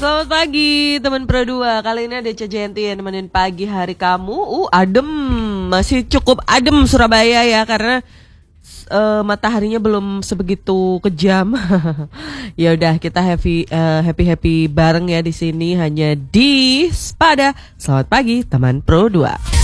Selamat pagi teman Pro 2. Kali ini ada Cajanti yang nemenin pagi hari kamu. Adem, masih cukup adem Surabaya ya, karena mataharinya belum sebegitu kejam. Ya udah, kita happy bareng ya di sini hanya di Spada. Selamat pagi teman Pro 2.